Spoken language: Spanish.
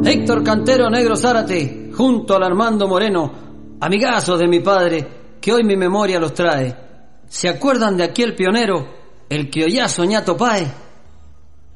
Héctor Cantero Negro Zárate, junto al Armando Moreno, amigazos de mi padre, que hoy mi memoria los trae. ¿Se acuerdan de aquel pionero, el criollazo Ñato Páez?